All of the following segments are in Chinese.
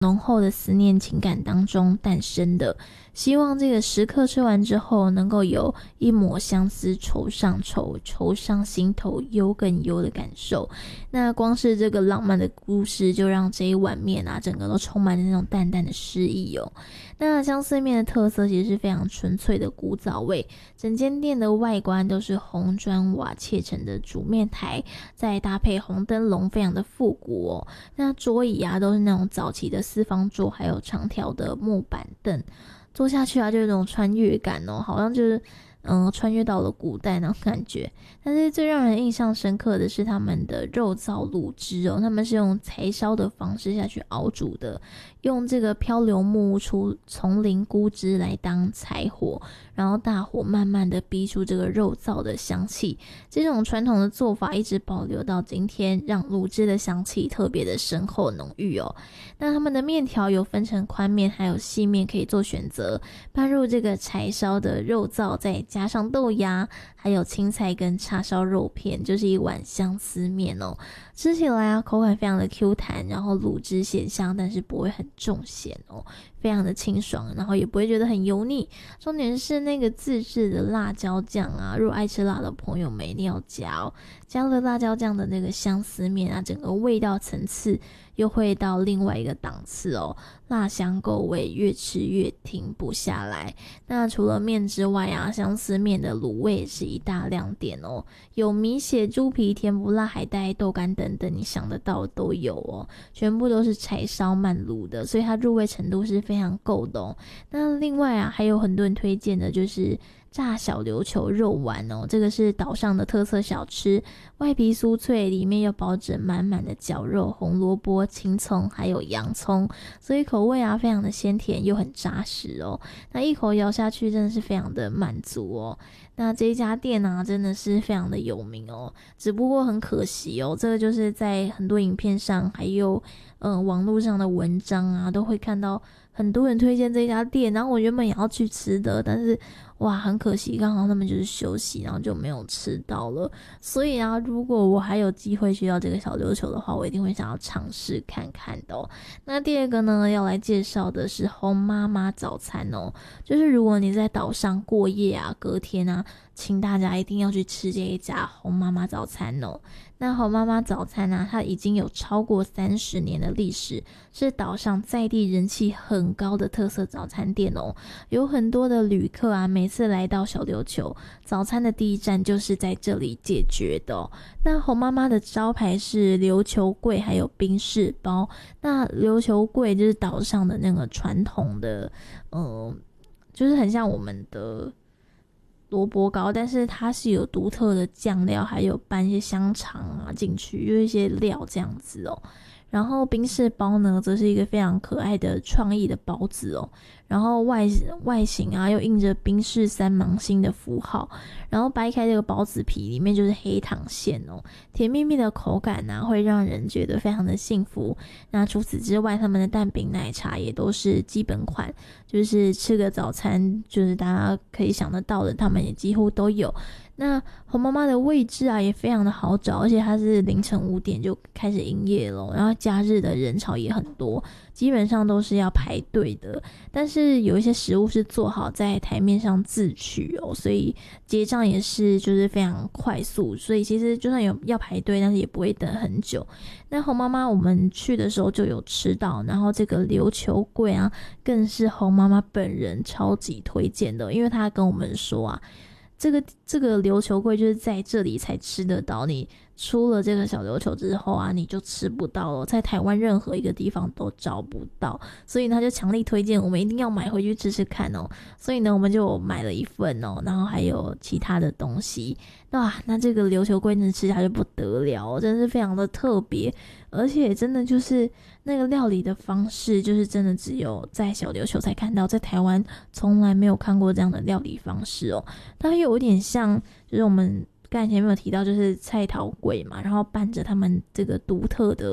浓厚的思念情感当中诞生的，希望这个时刻吃完之后能够有一抹相思愁上愁，愁上心头忧更忧的感受。那光是这个浪漫的故事就让这一碗面啊整个都充满了那种淡淡的诗意哦。那相思面的特色其实是非常纯粹的古早味，整间店的外观都是红砖瓦砌成的煮面台，再搭配红灯笼，非常的复古哦。那桌椅啊都是那种早期的四方桌，还有长条的木板凳，坐下去啊就有种穿越感哦，好像就是穿越到了古代那种感觉。但是最让人印象深刻的是他们的肉燥卤汁哦，他们是用柴烧的方式下去熬煮的，用这个漂流木出丛林菇汁来当柴火，然后大火慢慢的逼出这个肉燥的香气。这种传统的做法一直保留到今天，让卤汁的香气特别的深厚浓郁哦。那他们的面条有分成宽面还有细面可以做选择，拌入这个柴烧的肉燥，再加上豆芽还有青菜跟叉烧肉片，就是一碗相思面哦。吃起来啊口感非常的 Q 弹，然后卤汁咸香，但是不会很重咸哦，非常的清爽，然后也不会觉得很油腻。重点是那个自制的辣椒酱啊，如果爱吃辣的朋友们一定要加哦。加了辣椒酱的那个相思面啊，整个味道层次又会到另外一个档次哦，辣香够味，越吃越停不下来。那除了面之外啊，相思面的卤味也是一大亮点哦，有米血、猪皮、甜不辣、海带、豆干等等，你想得到的都有哦，全部都是柴烧慢卤的，所以它入味程度是非常够的哦。那另外啊，还有很多人推荐的就是炸小琉球肉丸哦，这个是岛上的特色小吃，外皮酥脆，里面又包着满满的绞肉、红萝卜、青葱还有洋葱，所以口味啊非常的鲜甜又很扎实哦。那一口咬下去真的是非常的满足哦。那这一家店啊真的是非常的有名哦，只不过很可惜哦，这个就是在很多影片上还有网络上的文章啊都会看到很多人推荐这家店，然后我原本也要去吃的，但是哇很可惜刚好他们就是休息，然后就没有吃到了。所以啊如果我还有机会去到这个小琉球的话，我一定会想要尝试看看的哦。那第二个呢要来介绍的是红妈妈早餐哦，就是如果你在岛上过夜啊，隔天啊请大家一定要去吃这一家红妈妈早餐哦。那红妈妈早餐啊，它已经有超过30年的历史，是岛上在地人气很高的特色早餐店哦。有很多的旅客啊，每次来到小琉球，早餐的第一站就是在这里解决的哦。那红妈妈的招牌是琉球粿还有冰室包。那琉球粿就是岛上的那个传统的就是很像我们的萝卜糕，但是它是有独特的酱料，还有拌一些香肠啊进去，有一些料这样子哦。然后冰室包呢，则是一个非常可爱的创意的包子哦。然后外形啊，又印着冰室三芒星的符号。然后掰开这个包子皮，里面就是黑糖馅哦，甜蜜蜜的口感啊，会让人觉得非常的幸福。那除此之外，他们的蛋饼奶茶也都是基本款，就是吃个早餐，就是大家可以想得到的，他们也几乎都有。那红妈妈的位置啊也非常的好找，而且它是凌晨5点就开始营业了，然后假日的人潮也很多，基本上都是要排队的。但是有一些食物是做好在台面上自取哦，所以结账也是就是非常快速，所以其实就算有要排队，但是也不会等很久。那红妈妈我们去的时候就有吃到，然后这个琉球粿啊更是红妈妈本人超级推荐的，因为她跟我们说啊，这个琉球粿就是在这里才吃得到，你出了这个小琉球之后啊，你就吃不到了，在台湾任何一个地方都找不到，所以他就强力推荐我们一定要买回去吃吃看哦。所以呢，我们就买了一份哦，然后还有其他的东西。哇，那这个琉球粿真的吃起来就不得了，真的是非常的特别，而且真的就是那个料理的方式，就是真的只有在小琉球才看到，在台湾从来没有看过这样的料理方式哦。它有点像，就是我们刚才前面有提到，就是菜头粿嘛，然后拌着他们这个独特的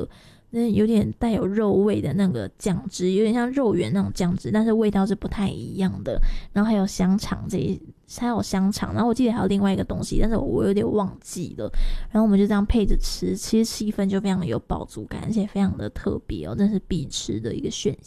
那有点带有肉味的那个酱汁，有点像肉圆那种酱汁，但是味道是不太一样的。然后还有香肠还有香肠，然后我记得还有另外一个东西，但是我有点忘记了。然后我们就这样配着吃，其实气氛就非常的有饱足感，而且非常的特别哦，真是必吃的一个选